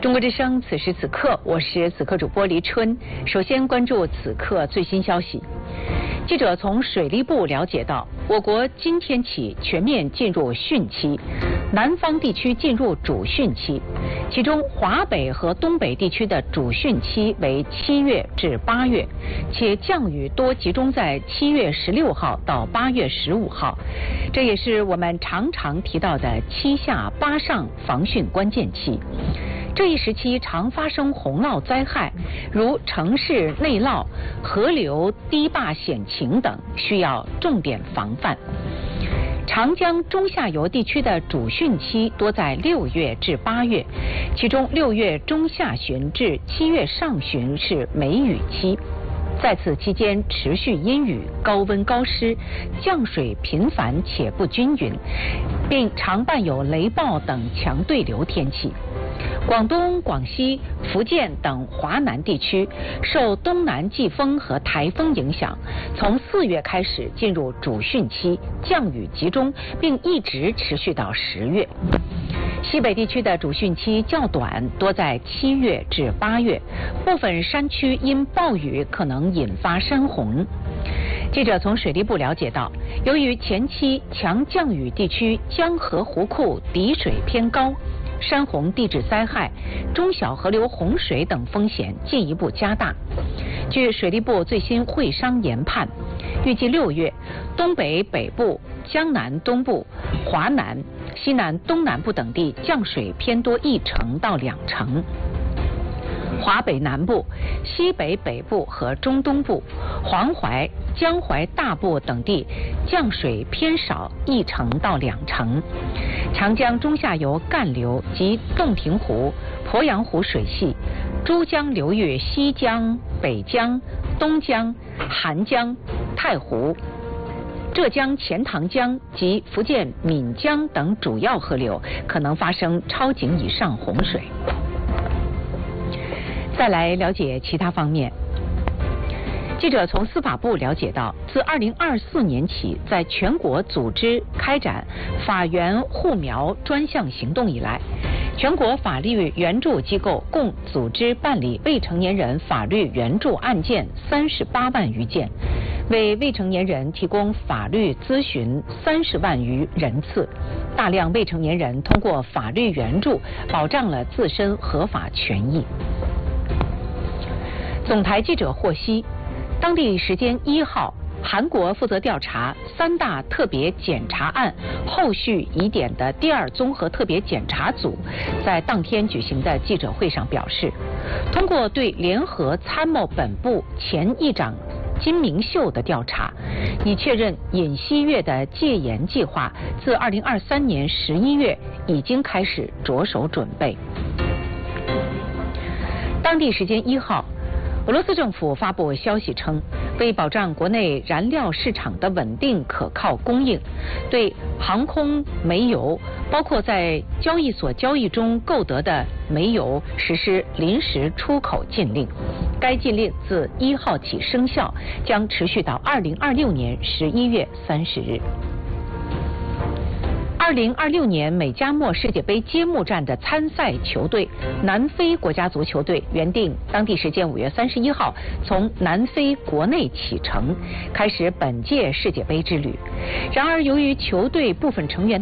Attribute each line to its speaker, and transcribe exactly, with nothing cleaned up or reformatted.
Speaker 1: 中国之声，此时此刻，我是此刻主播黎春。首先关注此刻最新消息。记者从水利部了解到，我国今天起全面进入汛期，南方地区进入主汛期，其中华北和东北地区的主汛期为七月至八月，且降雨多集中在七月十六号到八月十五号，这也是我们常常提到的七下八上防汛关键期。这一时期常发生洪涝灾害，如城市内涝、河流堤坝险情等，需要重点防范。长江中下游地区的主汛期多在六月至八月，其中六月中下旬至七月上旬是梅雨期。在此期间持续阴雨、高温高湿，降水频繁且不均匀，并常伴有雷暴等强对流天气。广东、广西、福建等华南地区受东南季风和台风影响，从四月开始进入主汛期，降雨集中，并一直持续到十月。西北地区的主汛期较短，多在七月至八月，部分山区因暴雨可能引发山洪。记者从水利部了解到，由于前期强降雨地区江河湖库底水偏高，山洪地质灾害、中小河流洪水等风险进一步加大。据水利部最新会商研判，预计六月，东北北部、江南东部、华南、西南东南部等地降水偏多一成到两成。华北南部、西北北部和中东部、黄淮、江淮大部等地降水偏少一成到两成。长江中下游干流及洞庭湖、鄱阳湖水系、珠江流域西江、北江、东江、韩江、太湖、浙江钱塘江及福建闽江等主要河流可能发生超警以上洪水。再来了解其他方面。记者从司法部了解到，自二零二四年起，在全国组织开展法援护苗专项行动以来，全国法律援助机构共组织办理未成年人法律援助案件三十八万余件，为未成年人提供法律咨询三十万余人次，大量未成年人通过法律援助保障了自身合法权益。总台记者获悉，当地时间一号，韩国负责调查三大特别检察案后续疑点的第二综合特别检察组在当天举行的记者会上表示，通过对联合参谋本部前议长金明秀的调查，已确认尹锡悦的戒严计划自二零二三年十一月已经开始着手准备。当地时间一号，俄罗斯政府发布消息称，为保障国内燃料市场的稳定可靠供应，对航空煤油，包括在交易所交易中购得的煤油实施临时出口禁令。该禁令自一号起生效，将持续到二零二六年十一月三十日。二零二六年美加墨世界杯揭幕战的参赛球队南非国家足球队原定当地时间五月三十一号从南非国内启程，开始本届世界杯之旅。然而，由于球队部分成员